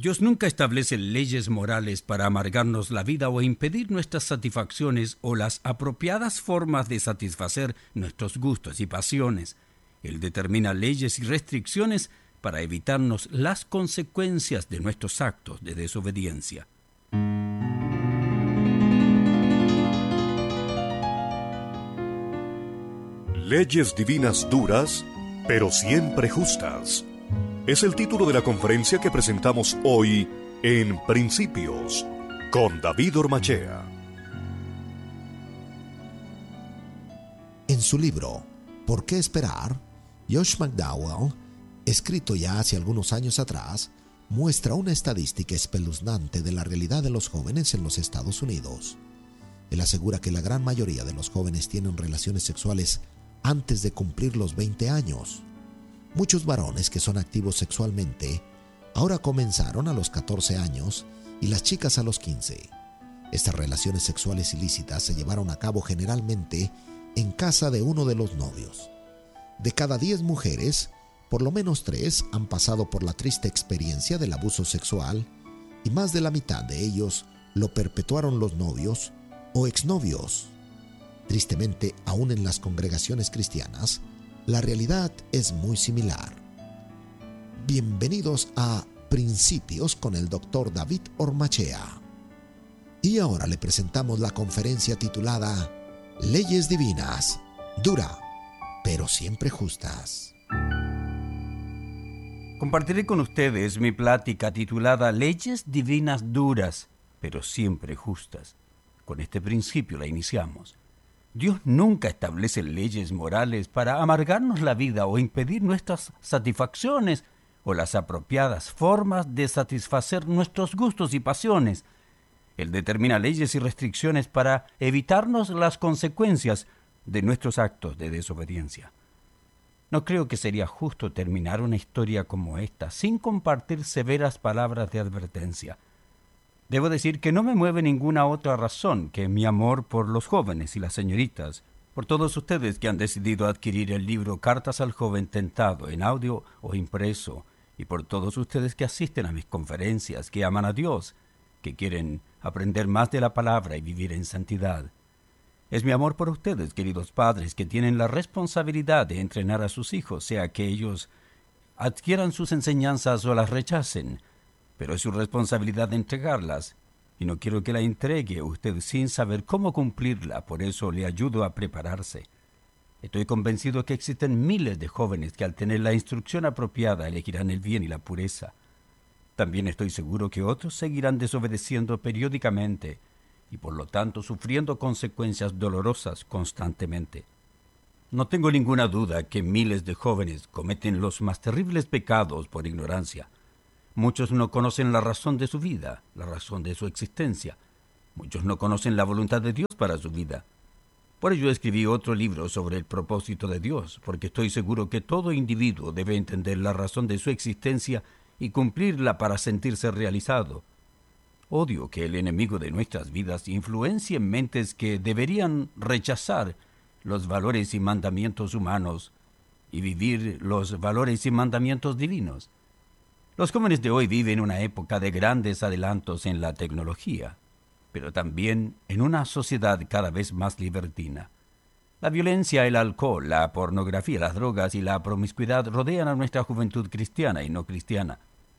Dios nunca establece leyes morales para amargarnos la vida o impedir nuestras satisfacciones o las apropiadas formas de satisfacer nuestros gustos y pasiones. Él determina leyes y restricciones para evitarnos las consecuencias de nuestros actos de desobediencia. Leyes divinas duras, pero siempre justas. Es el título de la conferencia que presentamos hoy en Principios, con David Ormachea. En su libro, ¿Por qué esperar?, Josh McDowell, escrito ya hace algunos años atrás, muestra una estadística espeluznante de la realidad de los jóvenes en los Estados Unidos. Él asegura que la gran mayoría de los jóvenes tienen relaciones sexuales antes de cumplir los 20 años. Muchos varones que son activos sexualmente ahora comenzaron a los 14 años y las chicas a los 15. Estas relaciones sexuales ilícitas se llevaron a cabo generalmente en casa de uno de los novios. De cada 10 mujeres, por lo menos 3 han pasado por la triste experiencia del abuso sexual y más de la mitad de ellos lo perpetuaron los novios o exnovios. Tristemente, aún en las congregaciones cristianas, la realidad es muy similar. Bienvenidos a Principios con el Dr. David Ormachea. Y ahora le presentamos la conferencia titulada Leyes divinas, dura, pero siempre justas. Compartiré con ustedes mi plática titulada Leyes divinas duras, pero siempre justas. Con este principio la iniciamos. Dios nunca establece leyes morales para amargarnos la vida o impedir nuestras satisfacciones o las apropiadas formas de satisfacer nuestros gustos y pasiones. Él determina leyes y restricciones para evitarnos las consecuencias de nuestros actos de desobediencia. No creo que sería justo terminar una historia como esta sin compartir severas palabras de advertencia. Debo decir que no me mueve ninguna otra razón que mi amor por los jóvenes y las señoritas, por todos ustedes que han decidido adquirir el libro Cartas al Joven Tentado en audio o impreso, y por todos ustedes que asisten a mis conferencias, que aman a Dios, que quieren aprender más de la palabra y vivir en santidad. Es mi amor por ustedes, queridos padres, que tienen la responsabilidad de entrenar a sus hijos, sea que ellos adquieran sus enseñanzas o las rechacen, pero es su responsabilidad entregarlas, y no quiero que la entregue usted sin saber cómo cumplirla, por eso le ayudo a prepararse. Estoy convencido que existen miles de jóvenes que al tener la instrucción apropiada elegirán el bien y la pureza. También estoy seguro que otros seguirán desobedeciendo periódicamente y por lo tanto sufriendo consecuencias dolorosas constantemente. No tengo ninguna duda que miles de jóvenes cometen los más terribles pecados por ignorancia. Muchos no conocen la razón de su vida, la razón de su existencia. Muchos no conocen la voluntad de Dios para su vida. Por ello escribí otro libro sobre el propósito de Dios, porque estoy seguro que todo individuo debe entender la razón de su existencia y cumplirla para sentirse realizado. Odio que el enemigo de nuestras vidas influencie en mentes que deberían rechazar los valores y mandamientos humanos y vivir los valores y mandamientos divinos. Los jóvenes de hoy viven una época de grandes adelantos en la tecnología, pero también en una sociedad cada vez más libertina. La violencia, el alcohol, la pornografía, las drogas y la promiscuidad rodean a nuestra juventud cristiana y no cristiana.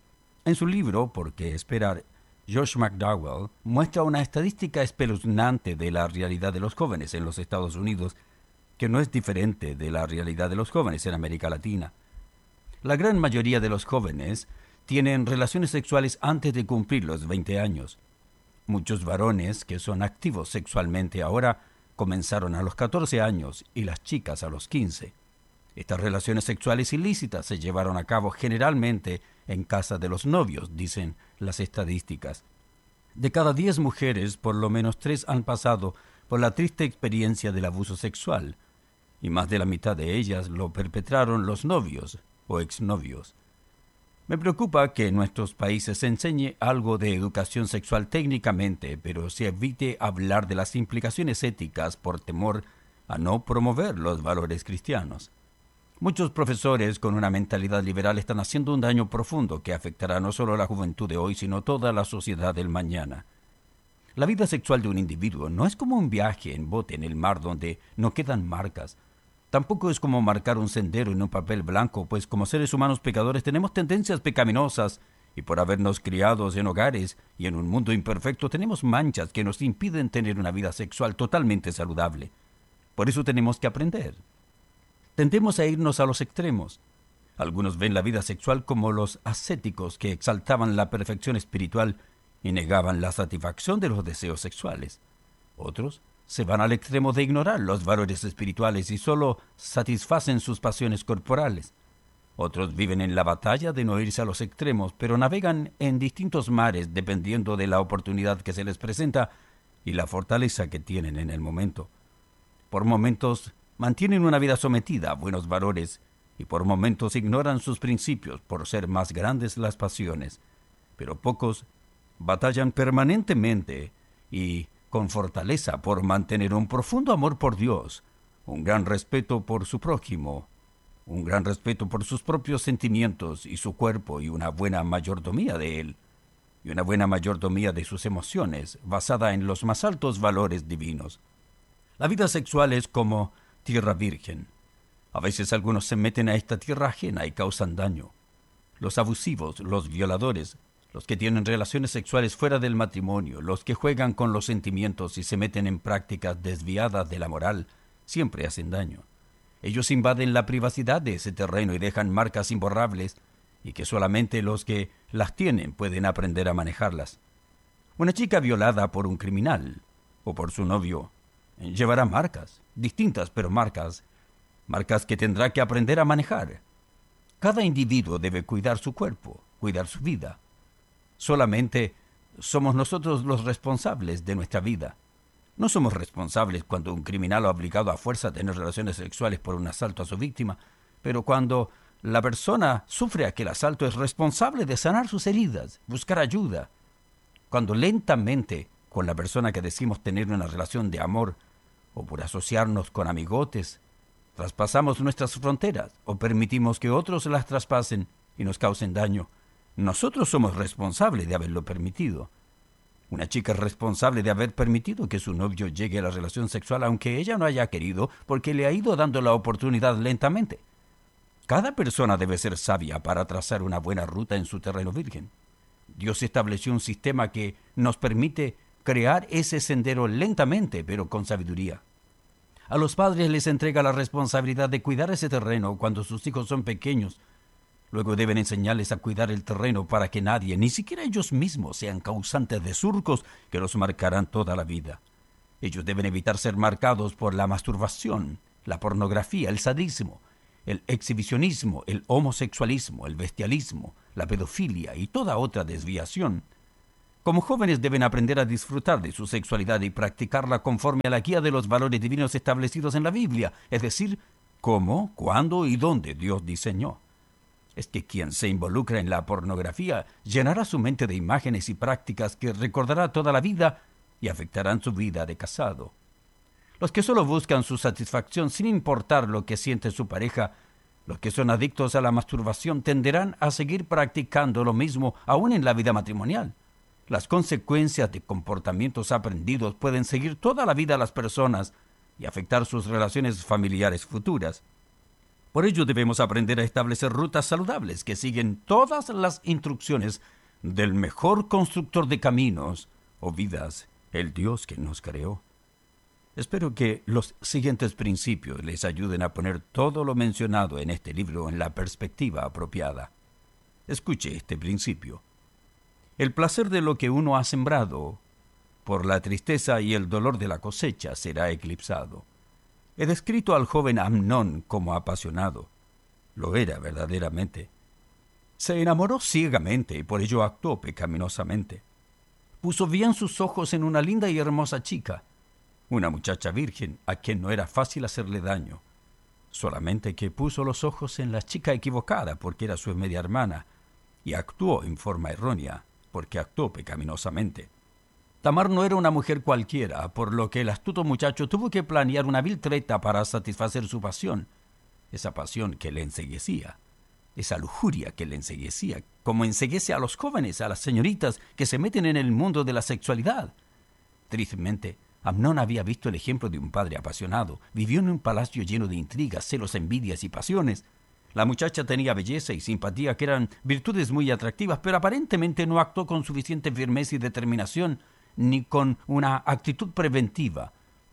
En su libro, ¿Por qué esperar?, Josh McDowell muestra una estadística espeluznante de la realidad de los jóvenes en los Estados Unidos, que no es diferente de la realidad de los jóvenes en América Latina. La gran mayoría de los jóvenes tienen relaciones sexuales antes de cumplir los 20 años. Muchos varones que son activos sexualmente ahora comenzaron a los 14 años y las chicas a los 15. Estas relaciones sexuales ilícitas se llevaron a cabo generalmente en casa de los novios, dicen las estadísticas. De cada 10 mujeres, por lo menos 3 han pasado por la triste experiencia del abuso sexual, y más de la mitad de ellas lo perpetraron los novios o exnovios. Me preocupa que en nuestros países se enseñe algo de educación sexual técnicamente, pero se evite hablar de las implicaciones éticas por temor a no promover los valores cristianos. Muchos profesores con una mentalidad liberal están haciendo un daño profundo que afectará no solo a la juventud de hoy, sino toda la sociedad del mañana. La vida sexual de un individuo no es como un viaje en bote en el mar donde no quedan marcas. Tampoco es como marcar un sendero en un papel blanco, pues como seres humanos pecadores tenemos tendencias pecaminosas y por habernos criados en hogares y en un mundo imperfecto tenemos manchas que nos impiden tener una vida sexual totalmente saludable. Por eso tenemos que aprender. Tendemos a irnos a los extremos. Algunos ven la vida sexual como los ascéticos que exaltaban la perfección espiritual y negaban la satisfacción de los deseos sexuales. Otros se van al extremo de ignorar los valores espirituales y solo satisfacen sus pasiones corporales. Otros viven en la batalla de no irse a los extremos, pero navegan en distintos mares dependiendo de la oportunidad que se les presenta y la fortaleza que tienen en el momento. Por momentos mantienen una vida sometida a buenos valores y por momentos ignoran sus principios por ser más grandes las pasiones. Pero pocos batallan permanentemente y con fortaleza por mantener un profundo amor por Dios, un gran respeto por su prójimo, un gran respeto por sus propios sentimientos y su cuerpo y una buena mayordomía de él, y una buena mayordomía de sus emociones basada en los más altos valores divinos. La vida sexual es como tierra virgen. A veces algunos se meten a esta tierra ajena y causan daño. Los abusivos, los violadores, los que tienen relaciones sexuales fuera del matrimonio, los que juegan con los sentimientos y se meten en prácticas desviadas de la moral, siempre hacen daño. Ellos invaden la privacidad de ese terreno y dejan marcas imborrables y que solamente los que las tienen pueden aprender a manejarlas. Una chica violada por un criminal o por su novio llevará marcas, distintas pero marcas que tendrá que aprender a manejar. Cada individuo debe cuidar su cuerpo, cuidar su vida. Solamente somos nosotros los responsables de nuestra vida. No somos responsables cuando un criminal ha obligado a fuerza a tener relaciones sexuales por un asalto a su víctima, pero cuando la persona sufre aquel asalto es responsable de sanar sus heridas, buscar ayuda. Cuando lentamente con la persona que decimos tener una relación de amor o por asociarnos con amigotes, traspasamos nuestras fronteras o permitimos que otros las traspasen y nos causen daño, nosotros somos responsables de haberlo permitido. Una chica es responsable de haber permitido que su novio llegue a la relación sexual aunque ella no haya querido porque le ha ido dando la oportunidad lentamente. Cada persona debe ser sabia para trazar una buena ruta en su terreno virgen. Dios estableció un sistema que nos permite crear ese sendero lentamente pero con sabiduría. A los padres les entrega la responsabilidad de cuidar ese terreno cuando sus hijos son pequeños. Luego deben enseñarles a cuidar el terreno para que nadie, ni siquiera ellos mismos, sean causantes de surcos que los marcarán toda la vida. Ellos deben evitar ser marcados por la masturbación, la pornografía, el sadismo, el exhibicionismo, el homosexualismo, el bestialismo, la pedofilia y toda otra desviación. Como jóvenes deben aprender a disfrutar de su sexualidad y practicarla conforme a la guía de los valores divinos establecidos en la Biblia, es decir, cómo, cuándo y dónde Dios diseñó. Es que quien se involucra en la pornografía llenará su mente de imágenes y prácticas que recordará toda la vida y afectarán su vida de casado. Los que solo buscan su satisfacción sin importar lo que siente su pareja, los que son adictos a la masturbación tenderán a seguir practicando lo mismo aún en la vida matrimonial. Las consecuencias de comportamientos aprendidos pueden seguir toda la vida a las personas y afectar sus relaciones familiares futuras. Por ello debemos aprender a establecer rutas saludables que siguen todas las instrucciones del mejor constructor de caminos o vidas, el Dios que nos creó. Espero que los siguientes principios les ayuden a poner todo lo mencionado en este libro en la perspectiva apropiada. Escuche este principio. El placer de lo que uno ha sembrado, por la tristeza y el dolor de la cosecha, será eclipsado. He descrito al joven Amnón como apasionado. Lo era verdaderamente. Se enamoró ciegamente y por ello actuó pecaminosamente. Puso bien sus ojos en una linda y hermosa chica, una muchacha virgen a quien no era fácil hacerle daño. Solamente que puso los ojos en la chica equivocada porque era su media hermana y actuó en forma errónea porque actuó pecaminosamente. Tamar no era una mujer cualquiera, por lo que el astuto muchacho tuvo que planear una vil treta para satisfacer su pasión. esa pasión que le enceguecía, esa lujuria que le enceguecía, como enceguece a los jóvenes, a las señoritas que se meten en el mundo de la sexualidad. Tristemente, Amnón había visto el ejemplo de un padre apasionado. Vivió en un palacio lleno de intrigas, celos, envidias y pasiones. La muchacha tenía belleza y simpatía, que eran virtudes muy atractivas, pero aparentemente no actuó con suficiente firmeza y determinación, ni con una actitud preventiva.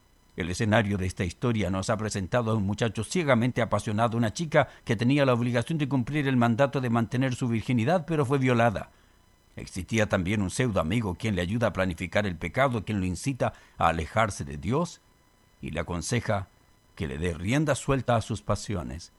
El escenario de esta historia nos ha presentado a un muchacho ciegamente apasionado, una chica que tenía la obligación de cumplir el mandato de mantener su virginidad, pero fue violada. Existía también un pseudo amigo quien le ayuda a planificar el pecado, quien lo incita a alejarse de Dios y le aconseja que le dé rienda suelta a sus pasiones.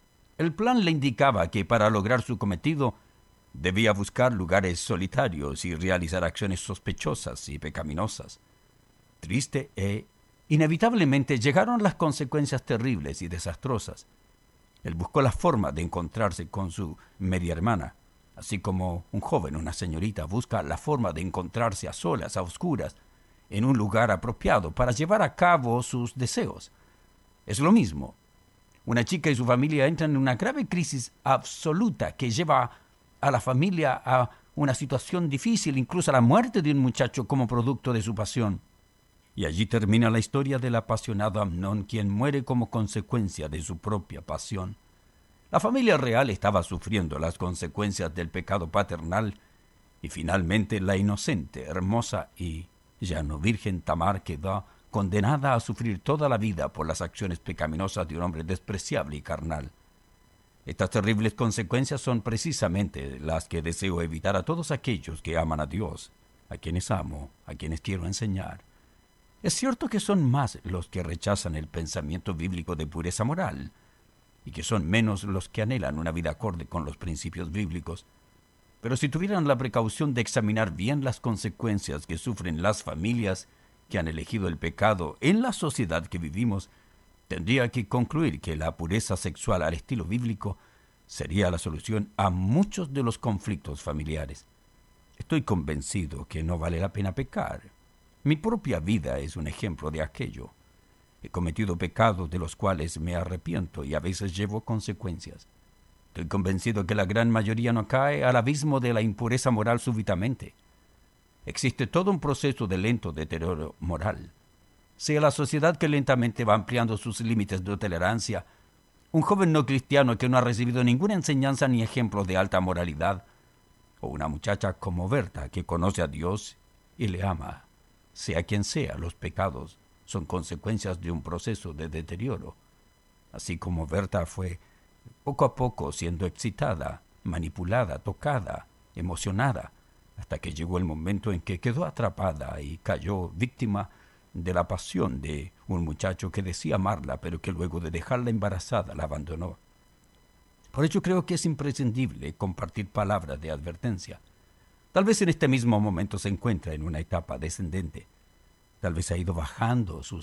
El plan le indicaba que para lograr su cometido debía buscar lugares solitarios y realizar acciones sospechosas y pecaminosas. Triste inevitablemente llegaron las consecuencias terribles y desastrosas. Él buscó la forma de encontrarse con su media hermana, así como un joven, una señorita, busca la forma de encontrarse a solas, a oscuras, en un lugar apropiado para llevar a cabo sus deseos. Es lo mismo. Una chica y su familia entran en una grave crisis absoluta que lleva a la familia a una situación difícil, incluso a la muerte de un muchacho como producto de su pasión. Y allí termina la historia del apasionado Amnón, quien muere como consecuencia de su propia pasión. La familia real estaba sufriendo las consecuencias del pecado paternal y finalmente la inocente, hermosa y ya no virgen Tamar quedó condenada a sufrir toda la vida por las acciones pecaminosas de un hombre despreciable y carnal. Estas terribles consecuencias son precisamente las que deseo evitar a todos aquellos que aman a Dios, a quienes amo, a quienes quiero enseñar. Es cierto que son más los que rechazan el pensamiento bíblico de pureza moral, y que son menos los que anhelan una vida acorde con los principios bíblicos. Pero si tuvieran la precaución de examinar bien las consecuencias que sufren las familias que han elegido el pecado en la sociedad que vivimos, tendría que concluir que la pureza sexual al estilo bíblico sería la solución a muchos de los conflictos familiares. Estoy convencido que no vale la pena pecar. Mi propia vida es un ejemplo de aquello. He cometido pecados de los cuales me arrepiento y a veces llevo consecuencias. Estoy convencido que la gran mayoría no cae al abismo de la impureza moral súbitamente. Existe todo un proceso de lento deterioro moral. Sea la sociedad que lentamente va ampliando sus límites de tolerancia, un joven no cristiano que no ha recibido ninguna enseñanza ni ejemplo de alta moralidad, o una muchacha como Berta que conoce a Dios y le ama. Sea quien sea, los pecados son consecuencias de un proceso de deterioro. Así como Berta fue poco a poco siendo excitada, manipulada, tocada, emocionada, hasta que llegó el momento en que quedó atrapada y cayó víctima de la pasión de un muchacho que decía amarla, pero que luego de dejarla embarazada la abandonó. Por ello creo que es imprescindible compartir palabras de advertencia. Tal vez en este mismo momento se encuentra en una etapa descendente. Tal vez ha ido bajando sus